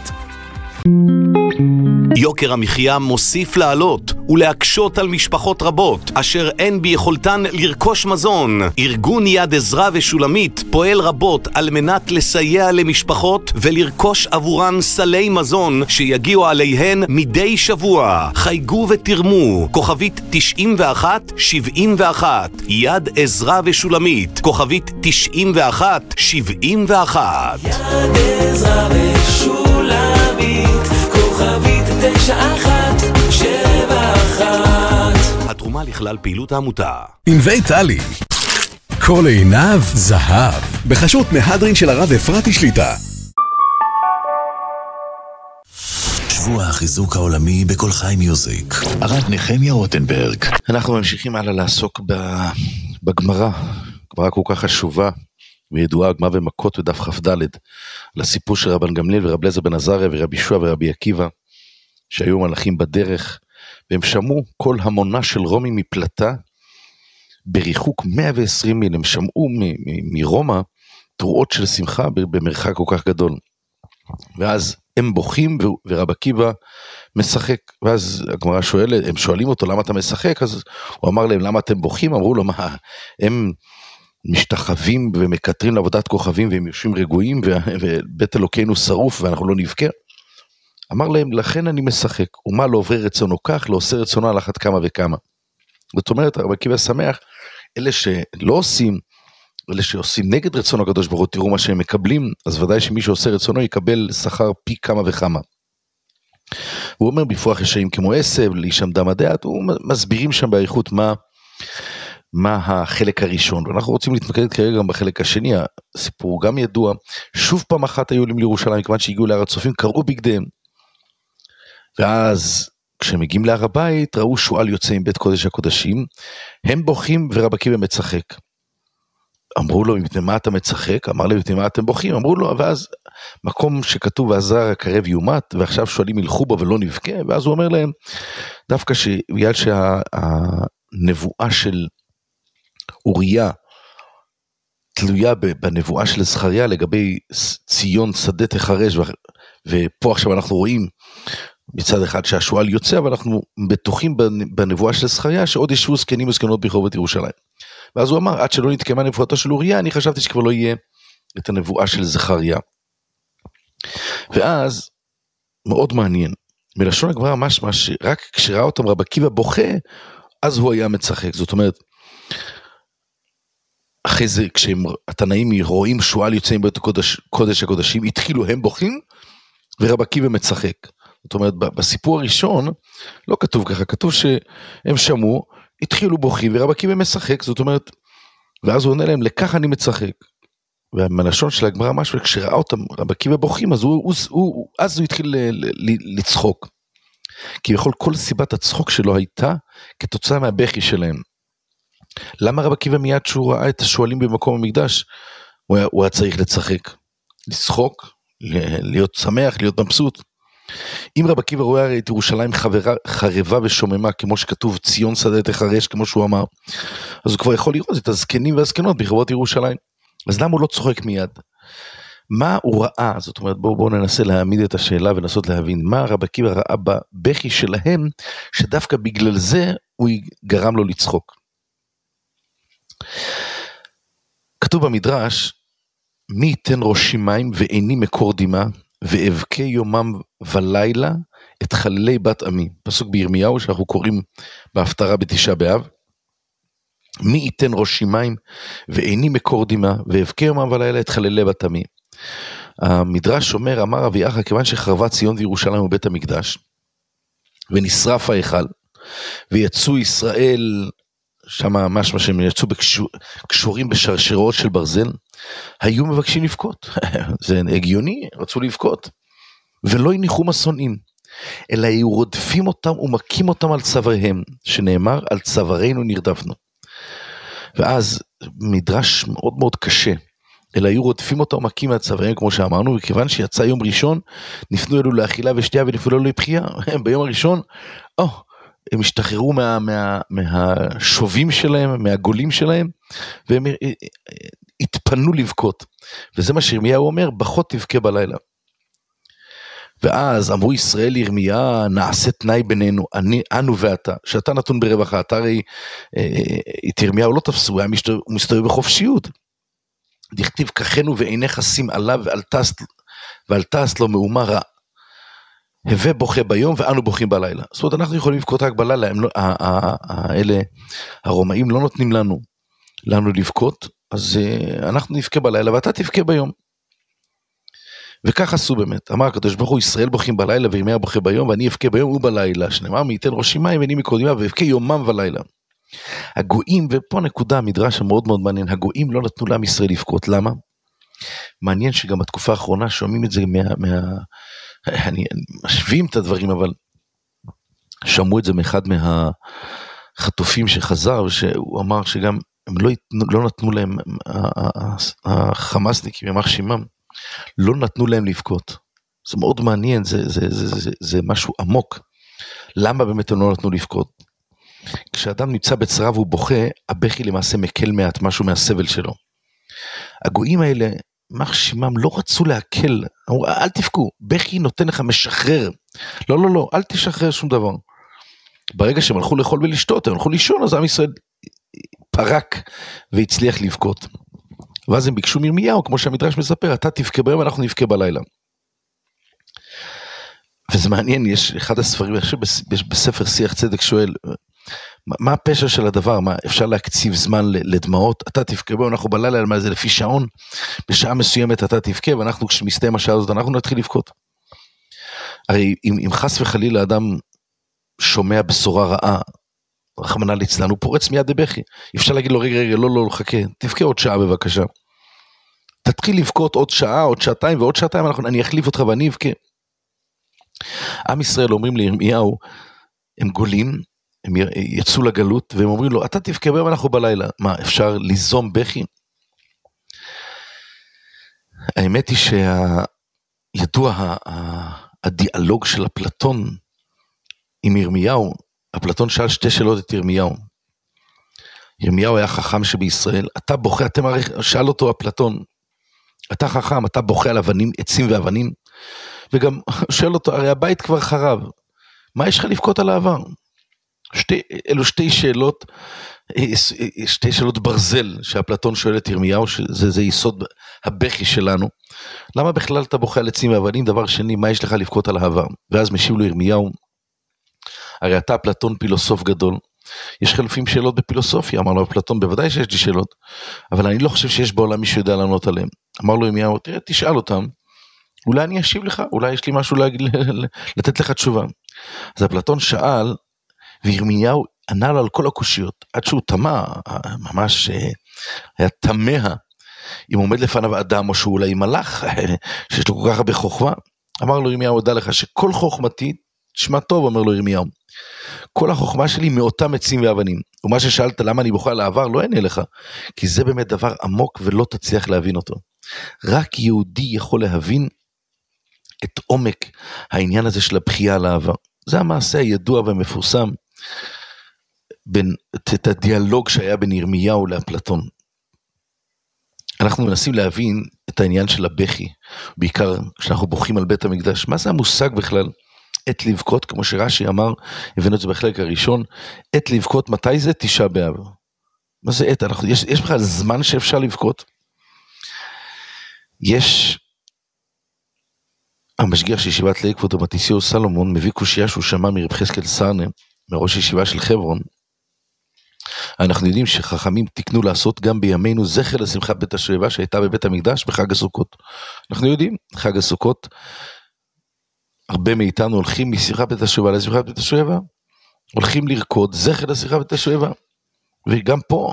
S10: יוקר המחיה מוסיף לעלות ולהקשות על משפחות רבות אשר אין ביכולתן לרכוש מזון. ארגון יד עזרא ושולמית פועל רבות על מנת לסייע למשפחות ולרכוש עבורן סלי מזון שיגיעו עליהן מדי שבוע. חייגו ותרמו, כוכבית תשעים ואחת שבעים ואחת. יד עזרא ושולמית, כוכבית תשעים ואחת שבעים ואחת.
S11: יד עזרא ושולמית, כוכבית תשע אחת שבע אחת.
S10: התרומה לכלל פעילות העמותה.
S8: ענבי טלי, כל עיניו זהב, בחשות מהדרין של הרב אפרתי שליטה.
S1: שבוע החיזוק העולמי בכל חי מיוזיק. הרב נחמיה רוטנברג.
S2: אנחנו ממשיכים הלאה לעסוק בגמרא, גמרא כל כך חשובה וידועה, גמרא ומכות ודף כ"ד, לסיפור של רבן גמליאל ורב אליעזר בן עזריה ורבי יהושע ורבי עקיבא, שהיו מלאכים בדרך, והם שמעו כל המונה של רומי מפלטה, בריחוק מאה ועשרים מיל, הם שמעו מרומא תרועות של שמחה במרחק כל כך גדול, ואז הם בוכים ורב עקיבא משחק, ואז הגמרא שואלת, הם שואלים אותו למה אתה משחק, אז הוא אמר להם למה אתם בוכים, אמרו לו מה, הם משתחווים ומקטרים לעבודת כוכבים, והם יושבים רגועים, ובית אלוקינו שרוף ואנחנו לא נבכה. אמר להם, לכן אני משחק, ומה לא עובר רצונו כך, לא עושה רצונו על אחת כמה וכמה. זאת אומרת, רבי עקיבא שמח, אלה שלא עושים, אלה שעושים נגד רצון הקדוש ברוך הוא, תראו מה שהם מקבלים, אז ודאי שמי שעושה רצונו יקבל שכר פי כמה וכמה. הוא אומר, בפרוח ישעים כמו עשב, לאישם דם הדעת, הוא מסבירים שם באריכות מה, מה החלק הראשון, ואנחנו רוצים להתמקד כרגע גם בחלק השני, הסיפור גם ידוע, שוב פעם אחת היו עולים לירושלים, כיוון שהגיעו להר הצופים, קראו בגדיהם, ואז כשהם מגיעים להר הבית, ראו שועל יוצא עם בית קודש הקודשים, הם בוכים ורב עקיבא מצחק. אמרו לו, מפני מה אתה מצחק? אמר להם, מפני מה אתם בוכים? אמרו לו, ואז מקום שכתוב, ועזר הקרב יומת, ועכשיו שואלים ילכו בו ולא נבכה, ואז הוא אומר להם, דווקא שבגלל שהנבואה של אוריה, תלויה בנבואה של זכריה, לגבי ציון שדה תחרש, ופה עכשיו אנחנו רואים, מצד אחד שהשועל יוצא, אבל אנחנו בטוחים בנבואה של זכריה, שעוד ישבו זקנים וזקנות ברחובות ירושלים. ואז הוא אמר, עד שלא נתקיימה נבואתו של אוריה, אני חשבתי שכבר לא יהיה את הנבואה של זכריה. ואז, מאוד מעניין, מלשון הגמרא משמע שרק כשראה אותם רבי עקיבא בוכה, אז הוא היה מצחק. זאת אומרת, אחרי זה, כשהתנאים רואים שועל יוצאים בית קודש, קודש הקודשים, התחילו הם בוכים, ורבי עקיבא מצחק. זאת אומרת, בסיפור הראשון, לא כתוב ככה, כתוב שהם שמעו, התחילו בוכים, ורבי עקיבא משחק, זאת אומרת, ואז הוא עונה להם, לכך אני מצחק. והמלשון של הגמרא משהו, כשראה אותם רבי עקיבא בוכים, אז הוא, הוא, הוא, אז הוא התחיל ל, ל, ל, לצחוק. כי בכל כל סיבת הצחוק שלו הייתה, כתוצאה מהבכי שלהם. למה רבי עקיבא מיד שהוא ראה את השואלים במקום המקדש, הוא היה, הוא היה צריך לצחק, לצחוק, להיות שמח, להיות מבסוט. אם רבי עקיבא רואה את ירושלים חברה, חרבה ושוממה, כמו שכתוב ציון שדה תחרש, כמו שהוא אמר, אז הוא כבר יכול לראות את הזקנים והזקנות ברחובות ירושלים. אז למה הוא לא צוחק מיד? מה הוא ראה? זאת אומרת, בואו בוא ננסה להעמיד את השאלה ולנסות להבין, מה רבי עקיבא ראה בבכי שלהם, שדווקא בגלל זה הוא גרם לו לצחוק. כתוב במדרש, מי ייתן ראשי מים ועיני מקור דמעה, ואבכה יומם ולילה את חללי בת עמי. פסוק בירמיהו שאנחנו קוראים בהפטרה בתשעה באב. מי ייתן ראשי מים ועיני מקור דמעה, ואבכה יומם ולילה את חללי בת עמי. המדרש אומר, אמר אבי אחא, כיוון שחרבה ציון וירושלים ובית המקדש, ונשרף ההיכל, ויצאו ישראל, שם משמע שהם יצאו בקשור, קשורים בשרשרות של ברזל, היו מבקשים לבכות. זה הגיוני, רצו לבכות. ולא הניחו משונאים, אלא היו רודפים אותם ומכים אותם על צוואריהם, שנאמר, על צווארינו נרדפנו. ואז מדרש מאוד מאוד קשה, אלא היו רודפים אותם ומכים על צוואריהם, כמו שאמרנו, וכיוון שיצא יום ראשון, נפנו אלו לאכילה ושתייה ונפנו אלו לבחייה. ביום הראשון, או, הם השתחררו מה, מה, מהשובים שלהם, מהגולים שלהם, והם התפנו לבכות. וזה מה שירמיהו אומר, בכות תבכה בלילה. ואז אמרו ישראל לירמיה, נעשה תנאי בינינו, אני, אנו ואתה, שאתה נתון ברווחה, אתה הרי, את ירמיהו לא תפסו, הוא מסתובב בחופשיות. דכתיב ככנו ועינך שים עליו, ואל תעש לו מאומה רע. הווה בוכה ביום ואנו בוכים בלילה. זאת אומרת, אנחנו יכולים לבכות רק בלילה, הם לא, האלה, הרומאים לא נותנים לנו, לנו לבכות, אז אנחנו נבכה בלילה ואתה תבכה ביום. וכך עשו באמת. אמר הקדוש ברוך הוא, ישראל בוכים בלילה וירמיה בוכה ביום, ואני אבכה ביום ובלילה, שנאמר מי ייתן ראשי מים ועיני מקור דמעה, ואבכה יומם ולילה. הגויים, ופה נקודה המדרש המאוד מאוד מעניין, הגויים לא נתנו לעם ישראל לבכות, למה? מעניין שגם בתקופה האחרונה שומעים את זה מה... מה אני משווים את הדברים, אבל שמעו את זה מאחד מהחטופים שחזר, ושהוא אמר שגם הם לא, לא נתנו להם, החמאסניקים, ימח שימם, לא נתנו להם לבכות. זה מאוד מעניין, זה, זה, זה, זה, זה, זה משהו עמוק. למה באמת הם לא נתנו לבכות? כשאדם נמצא בצרה והוא בוכה, הבכי למעשה מקל מעט משהו מהסבל שלו. הגויים האלה, ימח שימם, לא רצו להקל, אמרו, אל תבכו, בכי נותן לך משחרר. לא, לא, לא, אל תשחרר שום דבר. ברגע שהם הלכו לאכול ולשתות, הם הלכו לישון, אז עם ישראל פרק והצליח לבכות. ואז הם ביקשו מירמיהו, כמו שהמדרש מספר, אתה תבכה ביום, אנחנו נבכה בלילה. וזה מעניין, יש אחד הספרים, בספר שיח צדק שואל, מה הפשע של הדבר? מה, אפשר להקציב זמן לדמעות? אתה תבכה ביום, אנחנו בלילה, מה זה לפי שעון? בשעה מסוימת אתה תבכה, ואנחנו כשמסתיים השעה הזאת, אנחנו נתחיל לבכות. הרי אם, אם חס וחלילה אדם שומע בשורה רעה, רחמנא ליצלן, הוא פורץ מיד לבכי. אפשר להגיד לו, רגע, רגע, לא, לא, חכה, תבכה עוד שעה בבקשה. תתחיל לבכות עוד שעה, עוד שעתיים, ועוד שעתיים, אנחנו, אני אחליף אותך ואני אבכה. עם ישראל אומרים לירמיהו, הם גולים, הם יצאו לגלות, והם אומרים לו, אתה תבכה ביום, אנחנו בלילה. מה, אפשר ליזום בכי? האמת היא שידוע הדיאלוג של אפלטון עם ירמיהו, אפלטון שאל שתי שאלות את ירמיהו. ירמיהו היה חכם שבישראל, אתה בוכה, אתם הרי, שאל אותו אפלטון, אתה חכם, אתה בוכה על אבנים, עצים ואבנים, וגם שואל אותו, הרי הבית כבר חרב, מה יש לך לבכות על העבר? שתי, אלו שתי שאלות, שתי שאלות ברזל, שהפלטון שואל את ירמיהו, שזה זה יסוד הבכי שלנו, למה בכלל אתה בוכה על עצים ואבנים? דבר שני, מה יש לך לבכות על העבר? ואז משיב לו ירמיהו, הרי אתה פלטון פילוסוף גדול, יש חלפים שאלות בפילוסופיה, אמר לו פלטון, בוודאי שיש לי שאלות, אבל אני לא חושב שיש בעולם מישהו יודע לענות עליהם. אמר לו ירמיהו, תראה, תשאל אותם, אולי אני אשיב לך, אולי יש לי משהו להגיד, לתת לך תשובה. אז הפלטון שאל, וירמיהו ענה לו על כל הקושיות, עד שהוא תמה, ממש היה תמה, אם עומד לפניו אדם, או שהוא אולי מלאך, שיש לו כל כך הרבה חוכמה. אמר לו ירמיהו, הודע לך שכל חוכמתי, תשמע טוב, אומר לו ירמיהו, כל החוכמה שלי מאותם עצים ואבנים, ומה ששאלת למה אני בוכה על העבר, לא אענה לך, כי זה באמת דבר עמוק ולא תצליח להבין אותו. רק יהודי יכול להבין את עומק העניין הזה של הבכייה על העבר. זה המעשה הידוע והמפורסם, בין, את הדיאלוג שהיה בין ירמיהו לאפלטון. אנחנו מנסים להבין את העניין של הבכי, בעיקר כשאנחנו בוכים על בית המקדש. מה זה המושג בכלל? עת לבכות, כמו שרש"י אמר, הבאנו את זה בחלק הראשון, עת לבכות, מתי זה? תשעה באב. מה זה עת? אנחנו, יש, יש בכלל זמן שאפשר לבכות? יש, המשגיח של ישיבת לייקוות, מתיסיהו סלומון, מביא קושייה שהוא שמע מרב חזקאל סרנה, מראש ישיבה של חברון. אנחנו יודעים שחכמים תקנו לעשות גם בימינו זכר לשמחת בית השואבה שהייתה בבית המקדש בחג הסוכות. אנחנו יודעים, חג הסוכות, הרבה מאיתנו הולכים משמחת בית השואבה לשמחת בית השואבה, הולכים לרקוד זכר לשמחת בית השואבה, וגם פה,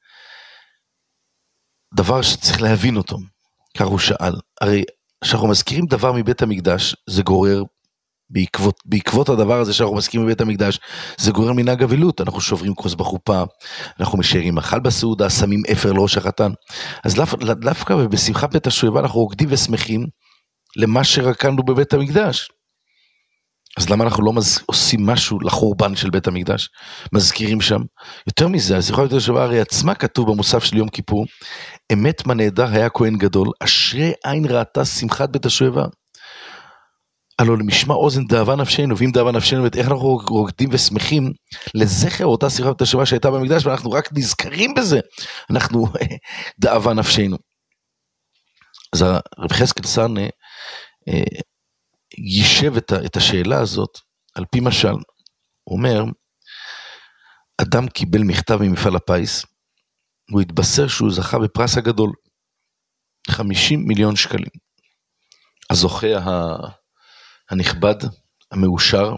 S2: דבר שצריך להבין אותו, כך הוא שאל, הרי כשאנחנו מזכירים דבר מבית המקדש, זה גורר, בעקבות, בעקבות הדבר הזה שאנחנו מזכירים מבית המקדש, זה גורר מנהג אבלות, אנחנו שוברים כוס בחופה, אנחנו משאירים אכל בסעודה, שמים אפר לראש החתן, אז דווקא ובשמחת בית השואבה אנחנו רוקדים ושמחים, למה שרקנו בבית המקדש. אז למה אנחנו לא מז... עושים משהו לחורבן של בית המקדש? מזכירים שם. יותר מזה, אז יכולה להיות השבוע, הרי עצמה כתוב במוסף של יום כיפור, אמת מה נהדר היה כהן גדול, אשרי עין ראתה שמחת בית השואבה. הלא למשמע אוזן דאבה נפשנו, ואם דאבה נפשנו, איך אנחנו רוקדים ושמחים לזכר אותה שמחת בית השואבה שהייתה במקדש, ואנחנו רק נזכרים בזה, אנחנו דאבה נפשנו. אז הרב חזקאל סרנה, יישב את השאלה הזאת על פי משל. הוא אומר, אדם קיבל מכתב ממפעל הפיס, הוא התבשר שהוא זכה בפרס הגדול, חמישים מיליון שקלים. הזוכה הנכבד, המאושר,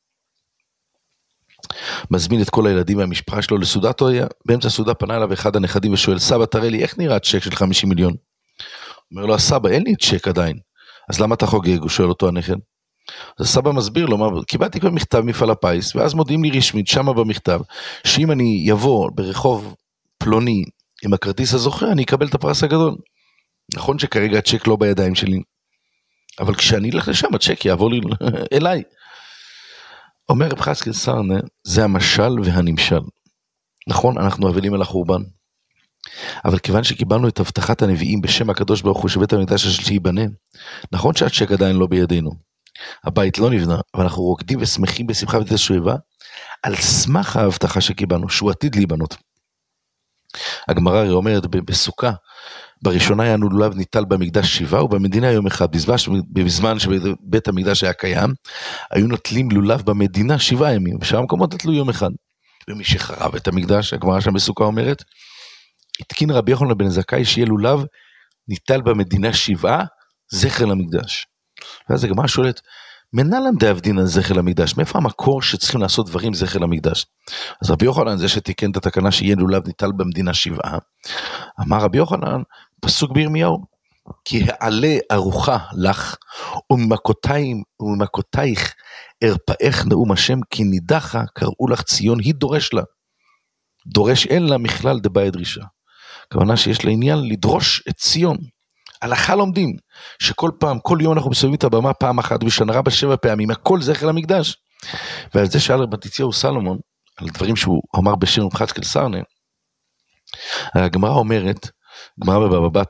S2: מזמין את כל הילדים והמשפחה שלו לסעודת, הוא היה באמצע הסעודה, פנה אליו אחד הנכדים ושואל, סבא תראה לי איך נראה צ'ק של חמישים מיליון? אומר לו, הסבא אין לי צ'ק עדיין, אז למה אתה חוגג? הוא שואל אותו הנכד. אז הסבא מסביר לו, מה, קיבלתי כבר מכתב מפעל הפיס, ואז מודיעים לי רשמית שמה במכתב, שאם אני יבוא ברחוב פלוני עם הכרטיס הזוכה, אני אקבל את הפרס הגדול. נכון שכרגע הצ'ק לא בידיים שלי, אבל כשאני אלך לשם, הצ'ק יעבור לי אליי. אומר רב חזקאל סרנה, זה המשל והנמשל. נכון, אנחנו אבלים על החורבן, אבל כיוון שקיבלנו את הבטחת הנביאים בשם הקדוש ברוך הוא שבית המקדש השלישי ייבנה, נכון שהצ'ק עדיין לא בידינו, הבית לא נבנה, אבל אנחנו רוקדים ושמחים בשמחה בית השואבה, על סמך ההבטחה שקיבלנו, שהוא עתיד להיבנות. הגמרא הרי אומרת בסוכה, בראשונה היה לולב ניטל במקדש שבעה, ובמדינה יום אחד, בזמן שבית המקדש היה קיים, היו נוטלים לולב במדינה שבעה ימים, ושם המקומות נטלו יום אחד. ומי שחרב את המקדש, הגמרא שם בסוכה אומרת, התקין רבי יוחנן בן זכאי שיהיה לולב ניטל במדינה שבעה, זכר למקדש. ואז הגמרא שואלת, מנהלן דאבדין על זכר למקדש, מאיפה המקור שצריכים לעשות דברים זכר למקדש? אז רבי יוחנן, זה שתיקן את התקנה שיהיה לולב ניטל במדינה שבעה, אמר רבי יוחנן, פסוק בירמיהו, כי העלה ארוחה לך, וממכותייך ארפאך נאום השם, כי נידחה קראו לך ציון, היא דורש לה. דורש אין לה מכלל דבעי דרישה. הכוונה שיש לה עניין לדרוש את ציון. הלכה לומדים, שכל פעם, כל יום אנחנו מסובבים את הבמה פעם אחת, ושנה רבה שבע פעמים, הכל זכר למקדש. ועל זה שאל מתתיהו סלומון, על דברים שהוא אמר בשם רב חזקאל סרנה, הגמרא אומרת, גמרא בבבא בתרא,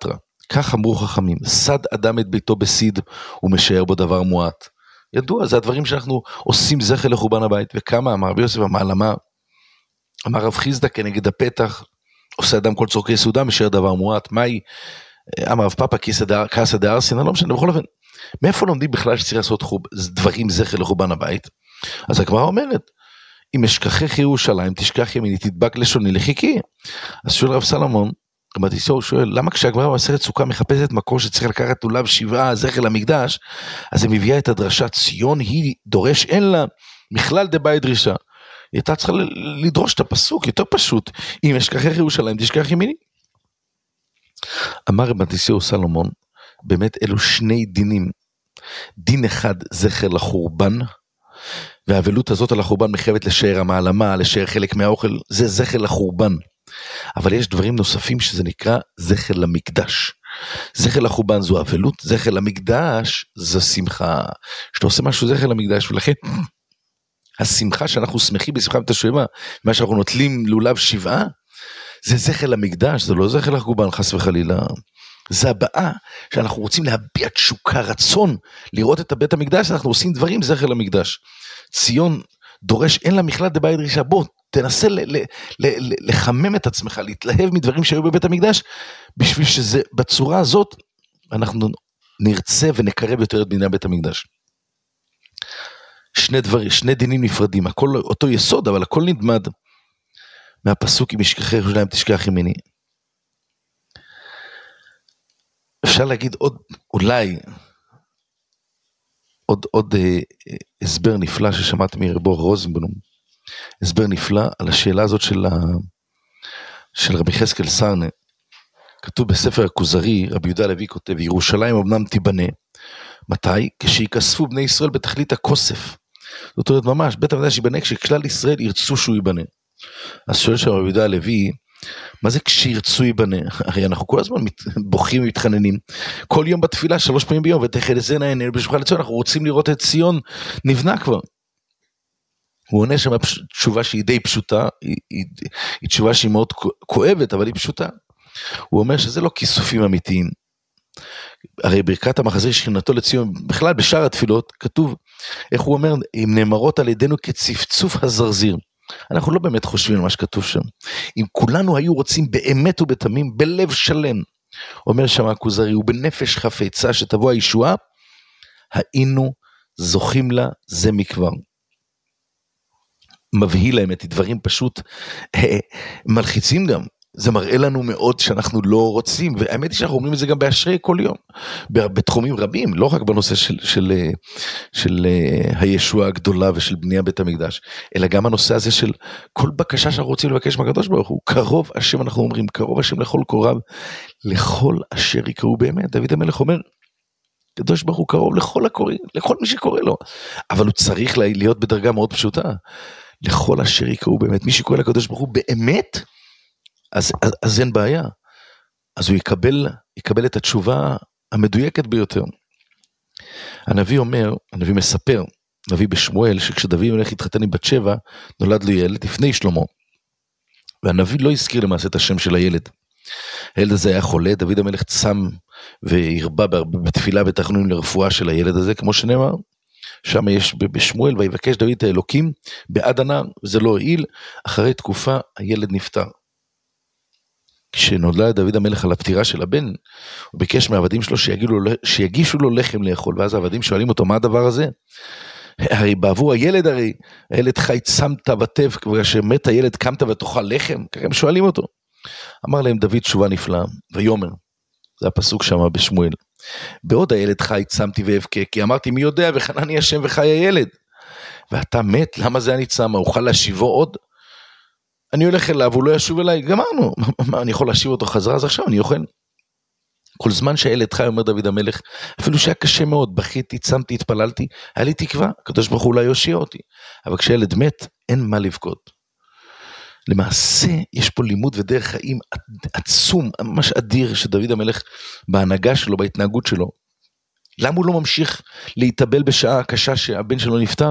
S2: כך אמרו חכמים, סד אדם את ביתו בסיד ומשאר בו דבר מועט. ידוע, זה הדברים שאנחנו עושים זכר לחורבן הבית, וכמה אמר רבי יוסף המעלמה, אמר רב חיסדא כנגד הפתח, עושה אדם כל צורכי סעודה, משאר דבר מועט. מהי? אמר רב פאפא כעסא דארסינא, לא משנה, בכל אופן, מאיפה לומדים בכלל שצריך לעשות חוב, דברים זכר לחורבן הבית? אז הגמרא אומרת, אם אשכחך ירושלים, תשכח ימיני, תדבק לשוני לחיקי. אז שואל רב סלומון, רבי מתתיהו שואל, למה כשהגמרא במסכת סוכה מחפשת מקור שצריך לקחת לולב שבעה זכר למקדש, אז היא מביאה את הדרשה, ציון היא דורש אין לה, מכלל דבאי דרישה. היא הייתה צריכה לדרוש את הפסוק, יותר פשוט, אם אשכחך ירושלים, תשכח ימיני. אמר רבי מתתיהו סלומון, באמת אלו שני דינים, דין אחד זכר לחורבן, והאבלות הזאת על החורבן מחייבת לשער המעלמה, לשער חלק מהאוכל, זה זכר לחורבן. אבל יש דברים נוספים שזה נקרא זכר למקדש. זכר לחורבן זו אבלות, זכר למקדש זו שמחה. שאתה עושה משהו זכר למקדש, ולכן השמחה שאנחנו שמחים בשמחת השואמה, מה שאנחנו נוטלים לולב שבעה, זה זכר למקדש, זה לא זכר לחורבן חס וחלילה. זה הבאה שאנחנו רוצים להביע תשוקה, רצון, לראות את בית המקדש, אנחנו עושים דברים זכר למקדש. ציון דורש אין לה מכלל דבאי דרישה, בוא תנסה ל- ל- ל- ל- לחמם את עצמך, להתלהב מדברים שהיו בבית המקדש, בשביל שזה בצורה הזאת, אנחנו נרצה ונקרב יותר את בניין בית המקדש. שני דברים, שני דינים נפרדים, הכל אותו יסוד, אבל הכל נדמד מהפסוק אם אשכחך ירושלים תשכח ימיני. אפשר להגיד עוד, אולי, עוד, עוד אה, הסבר נפלא ששמעתי מרבו רוזנבלום, הסבר נפלא על השאלה הזאת של, ה, של רבי חזקאל סרנה. כתוב בספר הכוזרי, רבי יהודה הלוי כותב, ירושלים אמנם תיבנה, מתי? כשיקספו בני ישראל בתכלית הכוסף. זאת אומרת ממש, בית המקדש ייבנה כשכלל ישראל ירצו שהוא ייבנה. אז שואל שם רבי יהודה הלוי, מה זה כשירצו ייבנה? הרי אנחנו כל הזמן בוכים ומתחננים, כל יום בתפילה, שלוש פעמים ביום, ותחזינה עינינו בשמך לציון, אנחנו רוצים לראות את ציון נבנה כבר. הוא עונה שם תשובה שהיא די פשוטה, היא, היא, היא תשובה שהיא מאוד כואבת, אבל היא פשוטה. הוא אומר שזה לא כיסופים אמיתיים. הרי ברכת המחזיר שכינתו לציון, בכלל בשאר התפילות, כתוב, איך הוא אומר, אם נאמרות על ידינו כצפצוף הזרזיר. אנחנו לא באמת חושבים על מה שכתוב שם. אם כולנו היו רוצים באמת ובתמים, בלב שלם, אומר שם הכוזרי, ובנפש חפצה שתבוא הישועה, היינו זוכים לה זה מכבר. מבהיל להם את דברים פשוט מלחיצים גם. זה מראה לנו מאוד שאנחנו לא רוצים, והאמת היא שאנחנו אומרים את זה גם באשרי כל יום, בתחומים רבים, לא רק בנושא של, של, של הישועה הגדולה ושל בנייה בית המקדש, אלא גם הנושא הזה של כל בקשה שאנחנו רוצים לבקש מהקדוש ברוך הוא, קרוב השם, אנחנו אומרים, קרוב השם לכל קוריו, לכל אשר יקראו באמת. דוד המלך אומר, קדוש ברוך הוא קרוב לכל הקוראים, לכל מי שקורא לו, אבל הוא צריך להיות בדרגה מאוד פשוטה, לכל אשר יקראו באמת, מי שקורא לקדוש ברוך הוא באמת, אז, אז, אז אין בעיה, אז הוא יקבל, יקבל את התשובה המדויקת ביותר. הנביא אומר, הנביא מספר, הנביא בשמואל, שכשדוד המלך התחתן עם בת שבע, נולד לו ילד לפני שלמה, והנביא לא הזכיר למעשה את השם של הילד. הילד הזה היה חולה, דוד המלך צם והרבה בתפילה בתחנונים לרפואה של הילד הזה, כמו שנאמר, שם יש בשמואל, ויבקש דוד את האלוקים בעד הנער, וזה לא הועיל, אחרי תקופה הילד נפטר. כשנולד דוד המלך על הפטירה של הבן, הוא ביקש מהעבדים שלו שיגישו לו, שיגישו לו לחם לאכול, ואז העבדים שואלים אותו, מה הדבר הזה? הרי בעבור הילד, הרי הילד חי צמת וטב, כשמת הילד קמת ותאכל לחם, ככה הם שואלים אותו. אמר להם דוד תשובה נפלאה, ויאמר, זה הפסוק שם בשמואל, בעוד הילד חי צמתי ואבכה, כי אמרתי מי יודע וחנני השם וחי הילד, ואתה מת, למה זה אני צמה, אוכל להשיבו עוד? אני הולך אליו, הוא לא ישוב אליי, גמרנו, מה, אני יכול להשיב אותו חזרה, אז עכשיו אני אוכל. כל זמן שהילד חי, אומר דוד המלך, אפילו שהיה קשה מאוד, בכיתי, צמתי, התפללתי, היה לי תקווה, הקדוש ברוך הוא אולי יושיע אותי, אבל כשילד מת, אין מה לבכות. למעשה, יש פה לימוד ודרך חיים עצום, ממש אדיר, שדוד המלך בהנהגה שלו, בהתנהגות שלו, למה הוא לא ממשיך להתאבל בשעה הקשה שהבן שלו נפטר?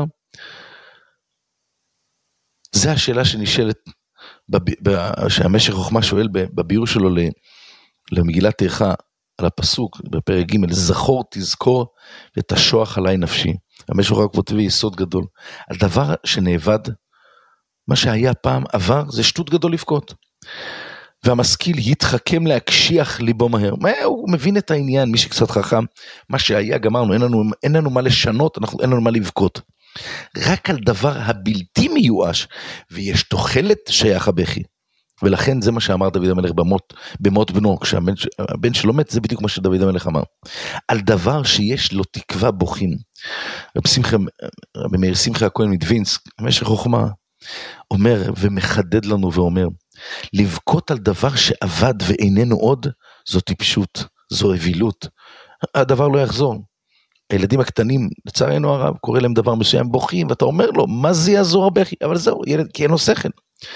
S2: זה השאלה שנשאלת, שהמשך חוכמה שואל בביור שלו למגילת איכה, על הפסוק בפרק ג' זכור תזכור ותשוח עליי נפשי. המשוחרר כותב יסוד גדול. על דבר שנאבד, מה שהיה פעם עבר, זה שטות גדול לבכות. והמשכיל יתחכם להקשיח ליבו מהר. מה, הוא מבין את העניין, מי שקצת חכם, מה שהיה גמרנו, אין לנו, אין לנו מה לשנות, אנחנו, אין לנו מה לבכות. רק על דבר הבלתי מיואש, ויש תוחלת שייך הבכי. ולכן זה מה שאמר דוד המלך במות, במות בנו, כשהבן שלו מת, זה בדיוק מה שדוד המלך אמר. על דבר שיש לו תקווה בוכים. רב שמחה, רבי מאיר שמחה הכהן מדווינסק, במשך חוכמה, אומר ומחדד לנו ואומר, לבכות על דבר שעבד ואיננו עוד, זו טיפשות, זו אווילות. הדבר לא יחזור. הילדים הקטנים, לצערנו הרב, קורא להם דבר מסוים, בוכים, ואתה אומר לו, מה זה יעזור הבכי? אבל זהו, ילד, כי אין לו שכל.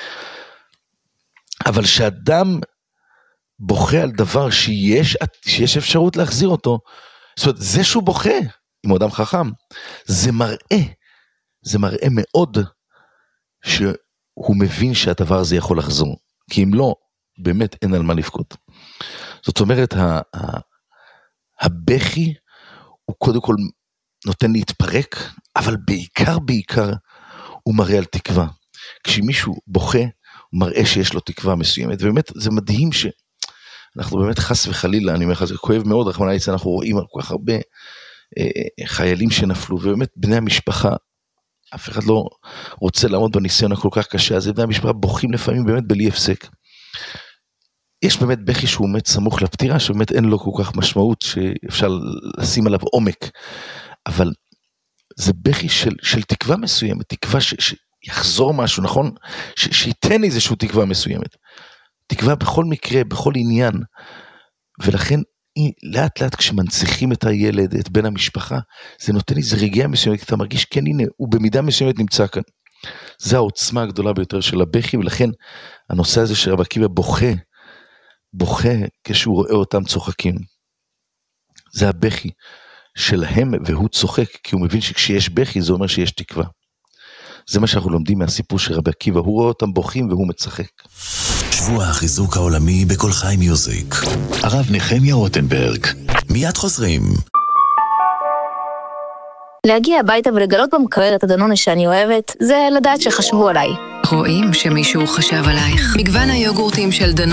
S2: אבל שאדם בוכה על דבר שיש, שיש אפשרות להחזיר אותו, זאת אומרת, זה שהוא בוכה, אם הוא אדם חכם, זה מראה, זה מראה מאוד, שהוא מבין שהדבר הזה יכול לחזור, כי אם לא, באמת אין על מה לבכות. זאת אומרת, הבכי, הוא קודם כל נותן להתפרק, אבל בעיקר בעיקר, הוא מראה על תקווה. כשמישהו בוכה, הוא מראה שיש לו תקווה מסוימת, ובאמת זה מדהים שאנחנו באמת חס וחלילה, אני אומר לך, זה כואב מאוד, רחמנא ליצלן, אנחנו רואים כל כך הרבה אה, חיילים שנפלו, ובאמת בני המשפחה, אף אחד לא רוצה לעמוד בניסיון הכל כך קשה, אז בני המשפחה בוכים לפעמים באמת בלי הפסק. יש באמת בכי שהוא מת סמוך לפטירה, שבאמת אין לו כל כך משמעות, שאפשר לשים עליו עומק, אבל זה בכי של, של תקווה מסוימת, תקווה ש... ש יחזור משהו, נכון? ש- שייתן איזשהו תקווה מסוימת. תקווה בכל מקרה, בכל עניין. ולכן, לאט לאט כשמנציחים את הילד, את בן המשפחה, זה נותן איזו רגיעה מסוימת, אתה מרגיש, כן, הנה, הוא במידה מסוימת נמצא כאן. זה העוצמה הגדולה ביותר של הבכי, ולכן הנושא הזה שרב עקיבא בוכה, בוכה כשהוא רואה אותם צוחקים. זה הבכי שלהם, והוא צוחק, כי הוא מבין שכשיש בכי, זה אומר שיש תקווה. זה מה שאנחנו לומדים מהסיפור של רבי עקיבא, הוא רואה אותם בוכים והוא מצחק.
S1: שבוע החיזוק העולמי בכל חי מיוזיק. הרב נחמיה רוטנברג. מיד חוזרים.
S7: להגיע הביתה ולגלות במקרר את הדנונה שאני אוהבת, זה לדעת שחשבו עליי.
S12: רואים שמישהו חשב עלייך. מגוון היוגורטים של דנונה